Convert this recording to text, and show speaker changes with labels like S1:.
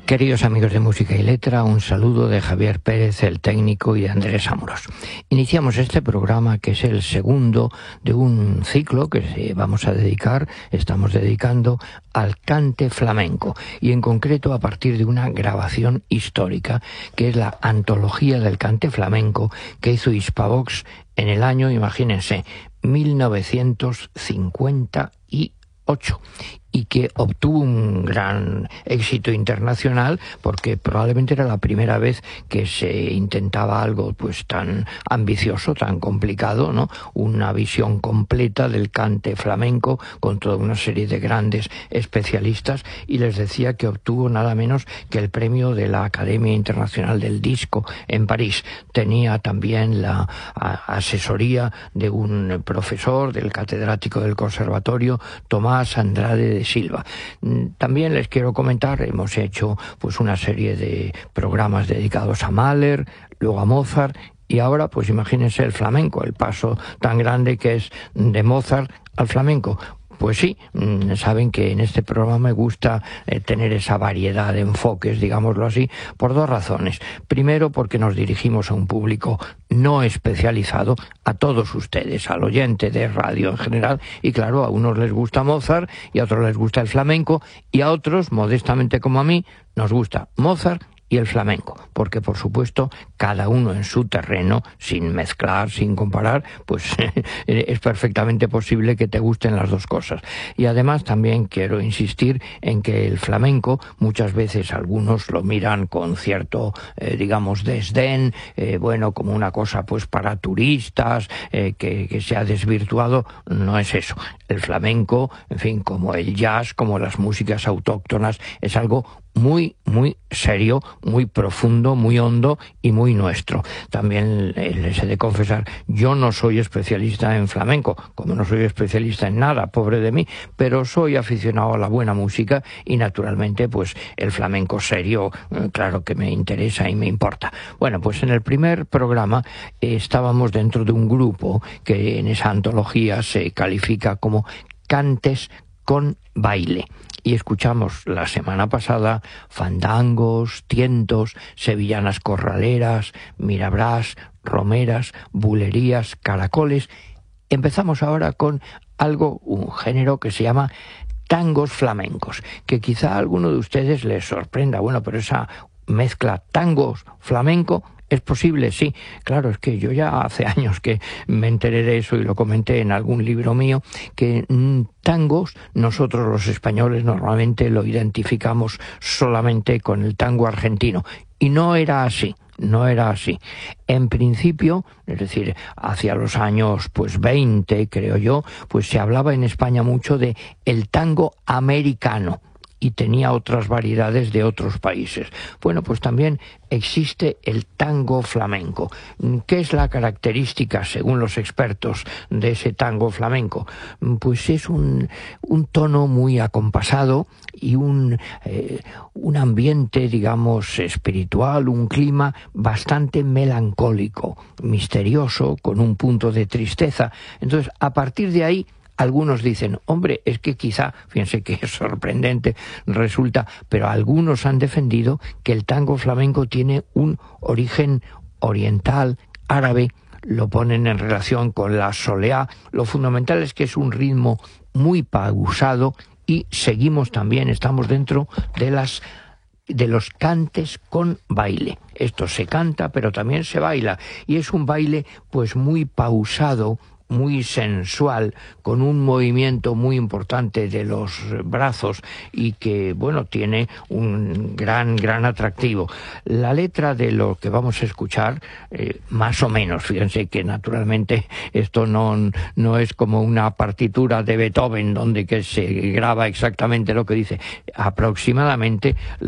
S1: Queridos amigos de Música y Letra, un saludo de Javier Pérez, el técnico, y de Andrés Amorós. Iniciamos este programa, que es el segundo de un ciclo que estamos dedicando al cante flamenco, y en concreto a partir de una grabación histórica, que es la antología del cante flamenco que hizo Hispavox en el año, imagínense, 1958. Y que obtuvo un gran éxito internacional, porque probablemente era la primera vez que se intentaba algo pues tan ambicioso, tan complicado, ¿no? Una visión completa del cante flamenco con toda una serie de grandes especialistas, y les decía que obtuvo nada menos que el premio de la Academia Internacional del Disco en París. Tenía también la asesoría de un profesor, del catedrático del conservatorio, Tomás Andrade de Silva. También les quiero comentar, hemos hecho pues una serie de programas dedicados a Mahler, luego a Mozart, y ahora pues imagínense el flamenco, el paso tan grande que es de Mozart al flamenco. Pues sí, saben que en este programa me gusta tener esa variedad de enfoques, digámoslo así, por dos razones. Primero, porque nos dirigimos a un público no especializado, a todos ustedes, al oyente de radio en general, y claro, a unos les gusta Mozart y a otros les gusta el flamenco, y a otros, modestamente como a mí, nos gusta Mozart y el flamenco, porque por supuesto cada uno en su terreno, sin mezclar, sin comparar, pues es perfectamente posible que te gusten las dos cosas. Y además también quiero insistir en que el flamenco muchas veces algunos lo miran con cierto digamos desdén, como una cosa pues para turistas, que se ha desvirtuado. No es eso. El flamenco, en fin, como el jazz, como las músicas autóctonas, es algo muy, muy serio, muy profundo, muy hondo y muy nuestro. También les he de confesar, yo no soy especialista en flamenco, como no soy especialista en nada, pobre de mí, pero soy aficionado a la buena música, y naturalmente pues el flamenco serio, claro que me interesa y me importa. Bueno, pues en el primer programa estábamos dentro de un grupo que en esa antología se califica como cantes con baile. Y escuchamos la semana pasada fandangos, tientos, sevillanas corraleras, mirabrás, romeras, bulerías, caracoles. Empezamos ahora con un género que se llama tangos flamencos, que quizá a alguno de ustedes les sorprenda. Bueno, pero esa mezcla tangos flamenco, ¿es posible? Sí, claro, es que yo ya hace años que me enteré de eso y lo comenté en algún libro mío, que tangos, nosotros los españoles normalmente lo identificamos solamente con el tango argentino, y no era así. No era así. En principio, es decir, hacia los años 20, creo yo, pues se hablaba en España mucho de el tango americano, y tenía otras variedades de otros países. Bueno, pues también existe el tango flamenco. ¿Qué es la característica, según los expertos, de ese tango flamenco? Pues es un tono muy acompasado y un ambiente, digamos, espiritual, un clima bastante melancólico, misterioso, con un punto de tristeza. Entonces, a partir de ahí, algunos dicen, hombre, es que quizá, fíjense que es sorprendente, resulta, pero algunos han defendido que el tango flamenco tiene un origen oriental, árabe, lo ponen en relación con la soleá. Lo fundamental es que es un ritmo muy pausado, y estamos dentro de los cantes con baile. Esto se canta, pero también se baila, y es un baile pues muy pausado, muy sensual, con un movimiento muy importante de los brazos, y que, bueno, tiene un gran atractivo. La letra de lo que vamos a escuchar, más o menos, fíjense que naturalmente esto no es como una partitura de Beethoven, donde que se graba exactamente lo que dice. Aproximadamente